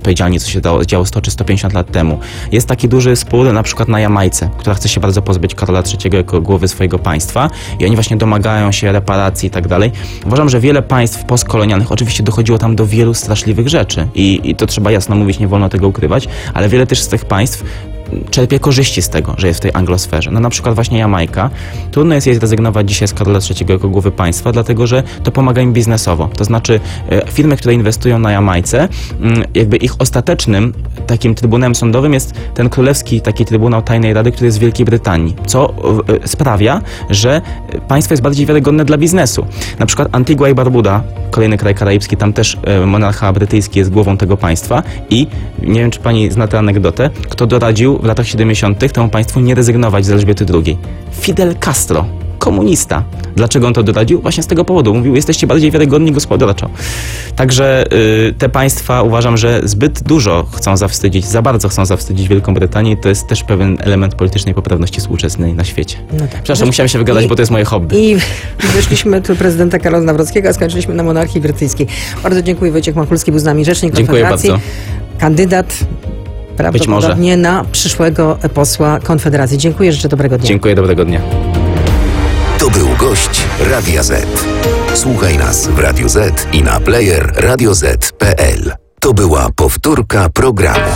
odpowiedzialni, co się działo 100 czy 150 lat temu. Jest taki duży spór na przykład na Jamajce, która chce się bardzo pozbyć Karola III jako głowy swojego państwa i oni właśnie domagają się reparacji i tak dalej. Uważam, że wiele państw postkolonialnych, oczywiście dochodziło tam do wielu straszliwych rzeczy i to trzeba jasno mówić, nie wolno tego ukrywać, ale wiele też z tych państw czerpie korzyści z tego, że jest w tej anglosferze. No na przykład właśnie Jamajka. Trudno jest jej zrezygnować dzisiaj z Karola III jako głowy państwa, dlatego że to pomaga im biznesowo. To znaczy firmy, które inwestują na Jamajce, jakby ich ostatecznym takim trybunałem sądowym jest ten królewski taki Trybunał Tajnej Rady, który jest w Wielkiej Brytanii, co sprawia, że państwo jest bardziej wiarygodne dla biznesu. Na przykład Antigua i Barbuda, kolejny kraj karaibski, tam też monarcha brytyjski jest głową tego państwa i nie wiem, czy pani zna tę anegdotę, kto doradził w latach 70. temu państwu nie rezygnować z Elżbiety II. Fidel Castro, komunista. Dlaczego on to doradził? Właśnie z tego powodu. Mówił, jesteście bardziej wiarygodni gospodarczo. Także te państwa uważam, że zbyt dużo chcą zawstydzić, za bardzo chcą zawstydzić Wielką Brytanię i to jest też pewien element politycznej poprawności współczesnej na świecie. No tak. Przepraszam, musiałem się wygadać, bo to jest moje hobby. I wyszliśmy tu prezydenta Karola Nawrockiego, a skończyliśmy na monarchii brytyjskiej. Bardzo dziękuję. Wojciech Machulski był z nami, rzecznik Konfederacji. Dziękuję bardzo. Kandydat prawdopodobnie na przyszłego posła Konfederacji. Dziękuję, życzę dobrego dnia. Dziękuję, dobrego dnia. To był gość Radia Z. Słuchaj nas w Radio Z i na player radioz.pl. To była powtórka programu.